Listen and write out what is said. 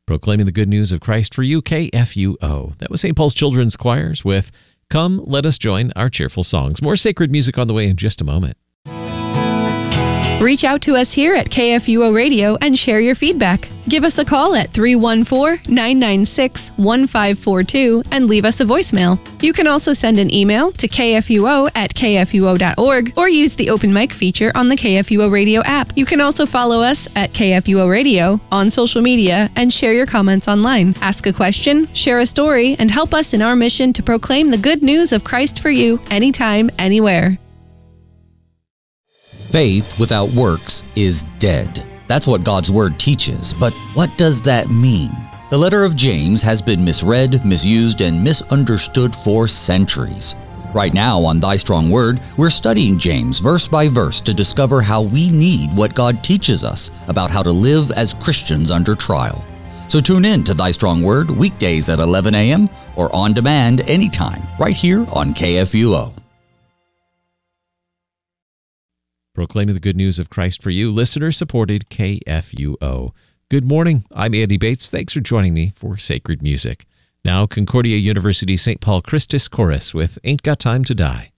Proclaiming the good news of Christ for you, KFUO. That was St. Paul's Children's Choirs with Come, Let Us Join Our Cheerful Songs. More sacred music on the way in just a moment. Reach out to us here at KFUO Radio and share your feedback. Give us a call at 314-996-1542 and leave us a voicemail. You can also send an email to kfuo@kfuo.org or use the open mic feature on the KFUO Radio app. You can also follow us at KFUO Radio on social media and share your comments online. Ask a question, share a story, and help us in our mission to proclaim the good news of Christ for you anytime, anywhere. Faith without works is dead. That's what God's Word teaches, but what does that mean? The letter of James has been misread, misused, and misunderstood for centuries. Right now on Thy Strong Word, we're studying James verse by verse to discover how we need what God teaches us about how to live as Christians under trial. So tune in to Thy Strong Word weekdays at 11 a.m. or on demand anytime, right here on KFUO. Proclaiming the good news of Christ for you, listener-supported KFUO. Good morning. I'm Andy Bates. Thanks for joining me for Sacred Music. Now, Concordia University St. Paul Christus Chorus with Ain't Got Time to Die.